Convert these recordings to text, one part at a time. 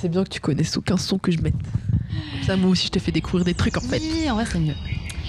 C'est bien que tu connaisses aucun son que je mette. Ça, moi aussi, je te fais découvrir des trucs en fait. Oui, en vrai, c'est mieux.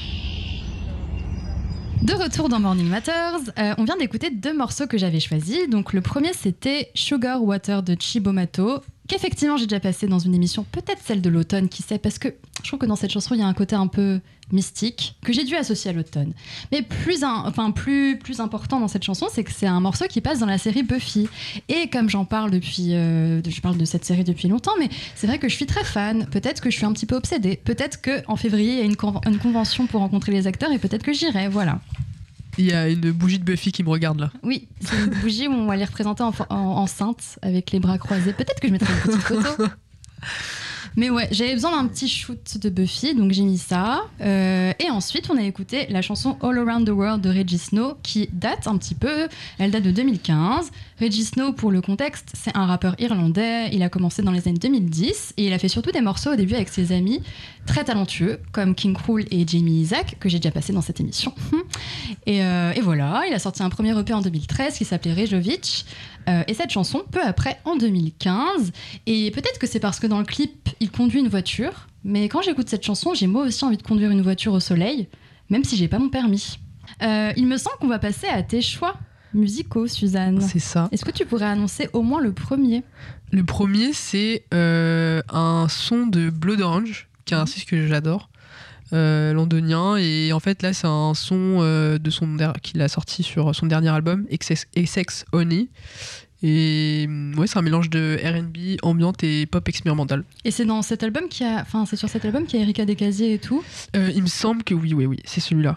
De retour dans Morning Matters, on vient d'écouter 2 morceaux que j'avais choisis. Donc le premier, c'était Sugar Water de Chibomato, qu'effectivement j'ai déjà passé dans une émission, peut-être celle de l'automne, qui sait, parce que je trouve que dans cette chanson, il y a un côté un peu mystique que j'ai dû associer à l'automne. Mais plus important dans cette chanson, c'est que c'est un morceau qui passe dans la série Buffy. Et comme j'en parle je parle de cette série depuis longtemps, mais c'est vrai que je suis très fan. Peut-être que je suis un petit peu obsédée. Peut-être qu'en février, il y a une convention pour rencontrer les acteurs et peut-être que j'irai, voilà. Il y a une bougie de Buffy qui me regarde là. Oui, c'est une bougie où on va les représenter enceinte avec les bras croisés. Peut-être que je mettrai une petite photo. Mais ouais, j'avais besoin d'un petit shoot de Buffy, donc j'ai mis ça. Et ensuite, on a écouté la chanson All Around the World de Reggie Snow, qui date un petit peu. Elle date de 2015. Reggie Snow, pour le contexte, c'est un rappeur irlandais. Il a commencé dans les années 2010 et il a fait surtout des morceaux au début avec ses amis très talentueux, comme King Krul et Jamie Isaac, que j'ai déjà passé dans cette émission. Et voilà, il a sorti un premier EP en 2013 qui s'appelait Rejovic. Et cette chanson, peu après, en 2015. Et peut-être que c'est parce que dans le clip, il conduit une voiture. Mais quand j'écoute cette chanson, j'ai moi aussi envie de conduire une voiture au soleil, même si j'ai pas mon permis. Il me semble qu'on va passer à tes choix musicaux, Suzanne. C'est ça. Est-ce que tu pourrais annoncer au moins le premier ? Le premier, c'est un son de Blood Orange, qui est un artiste que j'adore, londonien. Et en fait, là, c'est un son qu'il a sorti sur son dernier album, Essex Honey. Et ouais, c'est un mélange de R&B, ambiante et pop expérimental. Et c'est dans cet album c'est sur cet album qu'il y a Erika Descasiers et tout ? Il me semble que oui, c'est celui-là.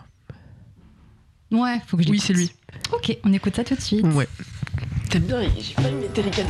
Ouais, faut que je l'écoute. Oui, c'est lui. Ok, on écoute ça tout de suite. Ouais. T'aimes bien, j'ai pas mis Erika